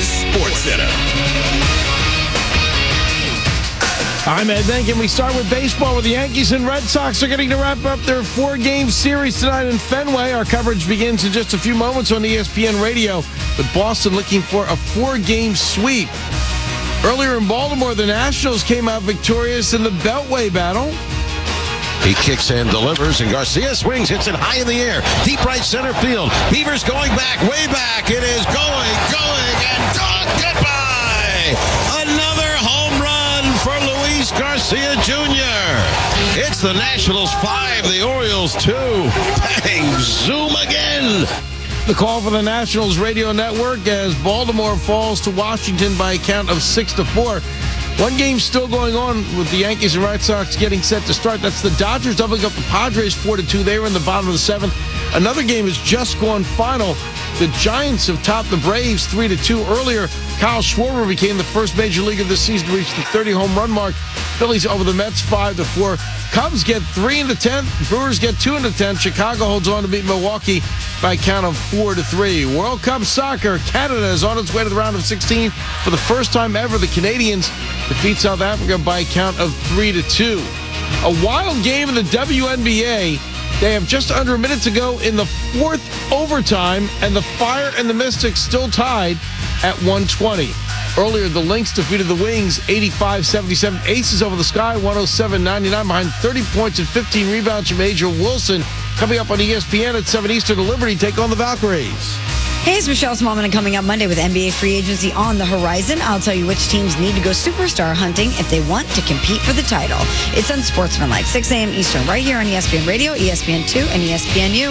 is SportsCenter. I'm Ed Benkin. We start with baseball, where the Yankees and Red Sox are getting to wrap up their 4-game series tonight in Fenway. Our coverage begins in just a few moments on ESPN Radio, with Boston looking for a 4-game sweep. Earlier in Baltimore, the Nationals came out victorious in the Beltway battle. He kicks and delivers, and Garcia swings, hits it high in the air, deep right center field. Beavers going back, way back. It is going, and gone. Goodbye! Another home run for Luis Garcia Jr. It's the Nationals 5, the Orioles 2. Bang, zoom again. The call for the Nationals radio network as Baltimore falls to Washington by a count of 6-4. One game still going on with the Yankees and Red Sox getting set to start. That's the Dodgers doubling up the Padres 4-2. They were in the bottom of the 7th. Another game has just gone final. The Giants have topped the Braves 3-2. Earlier, Kyle Schwarber became the first major leaguer this season to reach the 30-home run mark. Phillies over the Mets 5-4. Cubs get 3 in the 10th. Brewers get 2 in the 10th. Chicago holds on to beat Milwaukee by a count of 4-3. World Cup soccer. Canada is on its way to the round of 16. For the first time ever, the Canadians defeat South Africa by a count of 3-2. A wild game in the WNBA. They have just under a minute to go in the 4th overtime, and the Fire and the Mystics still tied at 120. Earlier, the Lynx defeated the Wings 85-77. Aces over the Sky 107-99 behind 30 points and 15 rebounds from Asia Wilson. Coming up on ESPN at 7 Eastern, the Liberty take on the Valkyries. Hey, it's Michelle Smallman, and coming up Monday with NBA free agency on the horizon, I'll tell you which teams need to go superstar hunting if they want to compete for the title. It's Unsportsmanlike, 6 a.m. Eastern, right here on ESPN Radio, ESPN2, and ESPNU.